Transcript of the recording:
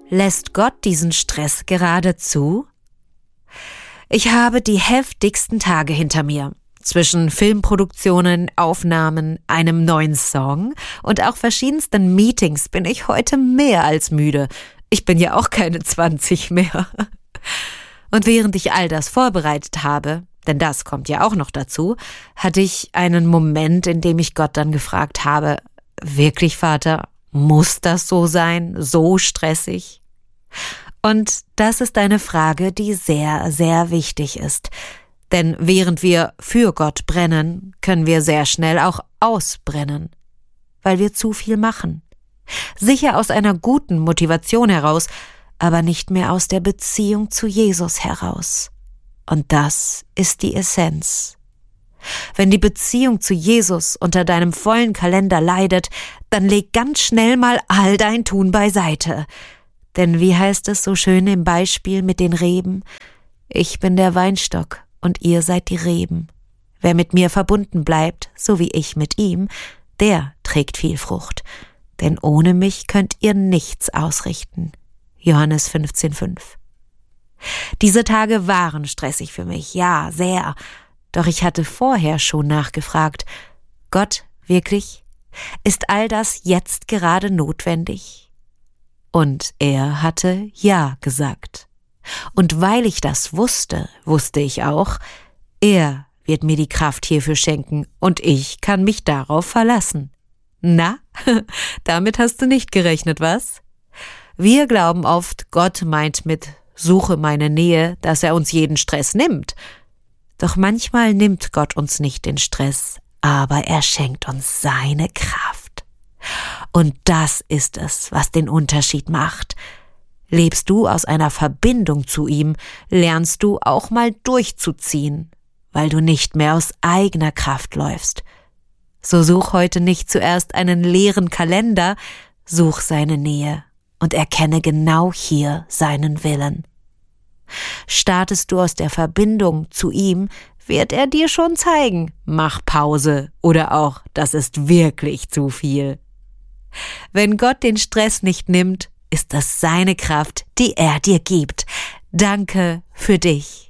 Lässt Gott diesen Stress gerade zu? Ich habe die heftigsten Tage hinter mir. Zwischen Filmproduktionen, Aufnahmen, einem neuen Song und auch verschiedensten Meetings bin ich heute mehr als müde. Ich bin ja auch keine 20 mehr. Und während ich all das vorbereitet habe, denn das kommt ja auch noch dazu, hatte ich einen Moment, in dem ich Gott dann gefragt habe, wirklich, Vater, muss das so sein, so stressig? Und das ist eine Frage, die sehr, sehr wichtig ist. Denn während wir für Gott brennen, können wir sehr schnell auch ausbrennen, weil wir zu viel machen. Sicher aus einer guten Motivation heraus, aber nicht mehr aus der Beziehung zu Jesus heraus. Und das ist die Essenz. Wenn die Beziehung zu Jesus unter deinem vollen Kalender leidet, dann leg ganz schnell mal all dein Tun beiseite. Denn wie heißt es so schön im Beispiel mit den Reben? Ich bin der Weinstock und ihr seid die Reben. Wer mit mir verbunden bleibt, so wie ich mit ihm, der trägt viel Frucht. Denn ohne mich könnt ihr nichts ausrichten. Johannes 15,5. Diese Tage waren stressig für mich, ja, sehr. Doch ich hatte vorher schon nachgefragt, Gott, wirklich? Ist all das jetzt gerade notwendig? Und er hatte Ja gesagt. Und weil ich das wusste, wusste ich auch, er wird mir die Kraft hierfür schenken und ich kann mich darauf verlassen. Na, damit hast du nicht gerechnet, was? Wir glauben oft, Gott meint mit Suche meine Nähe, dass er uns jeden Stress nimmt. Doch manchmal nimmt Gott uns nicht den Stress, aber er schenkt uns seine Kraft. Und das ist es, was den Unterschied macht. Lebst du aus einer Verbindung zu ihm, lernst du auch mal durchzuziehen, weil du nicht mehr aus eigener Kraft läufst. So such heute nicht zuerst einen leeren Kalender, such seine Nähe und erkenne genau hier seinen Willen. Startest du aus der Verbindung zu ihm, wird er dir schon zeigen, mach Pause oder auch, das ist wirklich zu viel. Wenn Gott den Stress nicht nimmt, ist das seine Kraft, die er dir gibt. Danke für dich.